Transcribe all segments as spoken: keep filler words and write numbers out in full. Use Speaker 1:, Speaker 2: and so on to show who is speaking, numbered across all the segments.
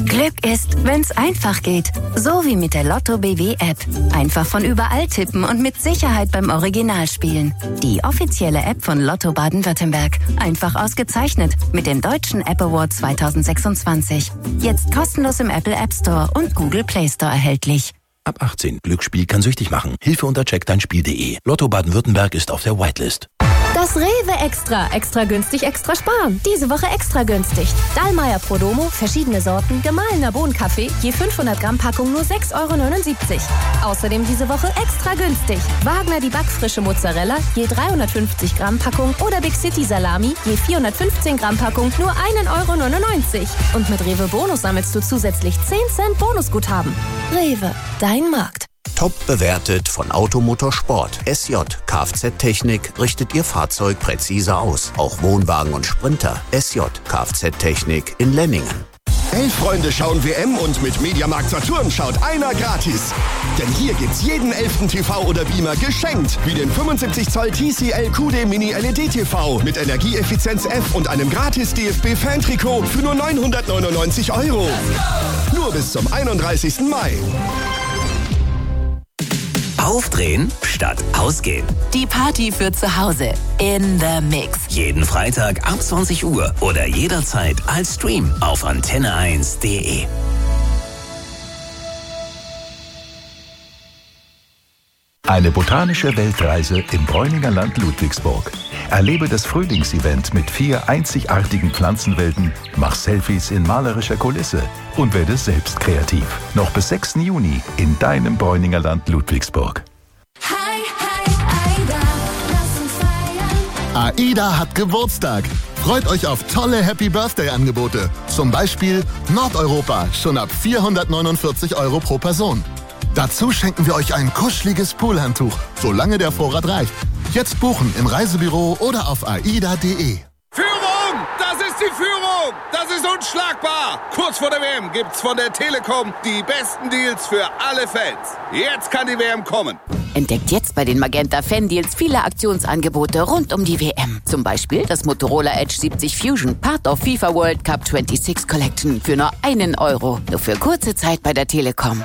Speaker 1: Glück ist, wenn's einfach geht. So wie mit der Lotto B W App. Einfach von überall tippen und mit Sicherheit beim Original spielen. Die offizielle App von Lotto Baden-Württemberg. Einfach ausgezeichnet mit dem Deutschen App Award zwanzig sechsundzwanzig. Jetzt kostenlos im Apple App Store und Google Play Store erhältlich.
Speaker 2: Ab achtzehn. Glücksspiel kann süchtig machen. Hilfe unter check dein spiel punkt de. Lotto Baden-Württemberg ist auf der Whitelist.
Speaker 3: Das Rewe Extra. Extra günstig, extra sparen. Diese Woche extra günstig. Dallmayr Prodomo, verschiedene Sorten, gemahlener Bohnenkaffee, je fünfhundert Gramm Packung nur sechs Euro neunundsiebzig. Außerdem diese Woche extra günstig. Wagner die backfrische Mozzarella, je dreihundertfünfzig Gramm Packung oder Big City Salami, je vierhundertfünfzehn Gramm Packung nur ein Euro neunundneunzig. Und mit Rewe Bonus sammelst du zusätzlich zehn Cent Bonusguthaben. Rewe, dein Markt.
Speaker 4: Top bewertet von Automotor Sport. S J Kfz-Technik richtet Ihr Fahrzeug präziser aus. Auch Wohnwagen und Sprinter. S J Kfz-Technik in Lenningen.
Speaker 5: Elf Freunde schauen W M und mit Mediamarkt Saturn schaut einer gratis. Denn hier gibt's jeden elften T V oder Beamer geschenkt. Wie den fünfundsiebzig Zoll T C L Q D Mini L E D T V mit Energieeffizienz F und einem gratis D F B-Fan-Trikot für nur neunhundertneunundneunzig Euro. Nur bis zum einunddreißigsten Mai.
Speaker 6: Aufdrehen statt ausgehen.
Speaker 7: Die Party für zu Hause. In the Mix.
Speaker 6: Jeden Freitag ab zwanzig Uhr oder jederzeit als Stream auf antenne eins punkt de.
Speaker 8: Eine botanische Weltreise im Bräuninger Land Ludwigsburg. Erlebe das Frühlingsevent mit vier einzigartigen Pflanzenwelten, mach Selfies in malerischer Kulisse und werde selbst kreativ. Noch bis sechsten Juni in deinem Bräuninger Land Ludwigsburg.
Speaker 9: Hi, hi, Aida, lass uns feiern.
Speaker 10: AIDA hat Geburtstag. Freut euch auf tolle Happy Birthday-Angebote. Zum Beispiel Nordeuropa, schon ab vierhundertneunundvierzig Euro pro Person. Dazu schenken wir euch ein kuscheliges Poolhandtuch, solange der Vorrat reicht. Jetzt buchen im Reisebüro oder auf aida punkt de.
Speaker 11: Führung! Das ist die Führung! Das ist unschlagbar! Kurz vor der W M gibt's von der Telekom die besten Deals für alle Fans. Jetzt kann die W M kommen.
Speaker 7: Entdeckt jetzt bei den Magenta Fan Deals viele Aktionsangebote rund um die W M. Zum Beispiel das Motorola Edge siebzig Fusion, Part of FIFA World Cup sechsundzwanzig Collection für nur einen Euro. Nur für kurze Zeit bei der Telekom.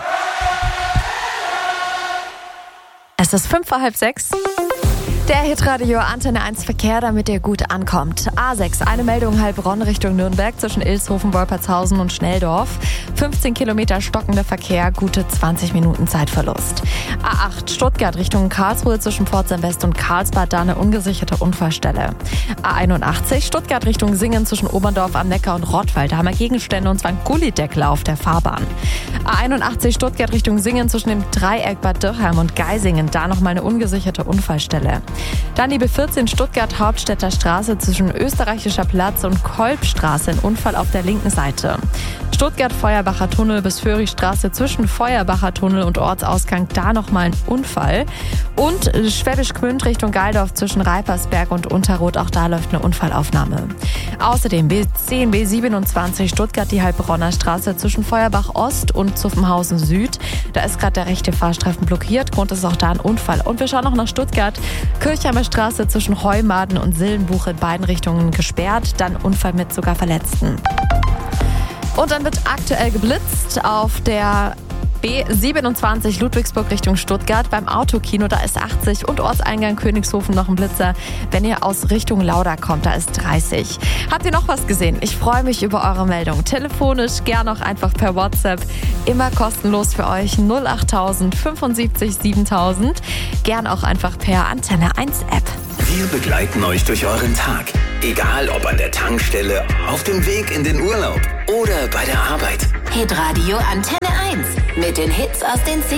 Speaker 12: Es ist fünf vor halb sechs. Der Hitradio Antenne eins Verkehr, damit ihr gut ankommt. A sechs, eine Meldung Heilbronn Richtung Nürnberg zwischen Ilshofen, Wolpertshausen und Schnelldorf. fünfzehn Kilometer stockender Verkehr, gute zwanzig Minuten Zeitverlust. A acht, Stuttgart Richtung Karlsruhe zwischen Pforzheim West und Karlsbad, da eine ungesicherte Unfallstelle. A einundachtzig, Stuttgart Richtung Singen zwischen Oberndorf am Neckar und Rottweil, da haben wir Gegenstände und zwar ein Gullideckler auf der Fahrbahn. A einundachtzig, Stuttgart Richtung Singen zwischen dem Dreieck Bad Dürkheim und Geisingen, da nochmal eine ungesicherte Unfallstelle. Dann die B vierzehn Stuttgart Hauptstädter Straße zwischen Österreichischer Platz und Kolbstraße, ein Unfall auf der linken Seite. Stuttgart Feuerbacher Tunnel bis Föhrichstraße zwischen Feuerbacher Tunnel und Ortsausgang, da nochmal ein Unfall. Und Schwäbisch Gmünd Richtung Geildorf zwischen Reipersberg und Unterroth, auch da läuft eine Unfallaufnahme. Außerdem B zehn B siebenundzwanzig Stuttgart die Heilbronner Straße zwischen Feuerbach Ost und Zuffenhausen Süd. Da ist gerade der rechte Fahrstreifen blockiert, Grund ist auch da ein Unfall. Und wir schauen noch nach Stuttgart. Kirchheimer Straße zwischen Heumaden und Sillenbuch in beiden Richtungen gesperrt, dann Unfall mit sogar Verletzten. Und dann wird aktuell geblitzt auf der B siebenundzwanzig Ludwigsburg Richtung Stuttgart beim Autokino, da ist achtzig und Ortseingang Königshofen noch ein Blitzer. Wenn ihr aus Richtung Lauda kommt, da ist dreißig. Habt ihr noch was gesehen? Ich freue mich über eure Meldung. Telefonisch, gern auch einfach per WhatsApp. Immer kostenlos für euch null achttausend fünfundsiebzig siebentausend. Gern auch einfach per Antenne eins App.
Speaker 6: Wir begleiten euch durch euren Tag. Egal ob an der Tankstelle, auf dem Weg in den Urlaub oder bei der Arbeit.
Speaker 7: Hitradio Antenne eins mit den Hits aus den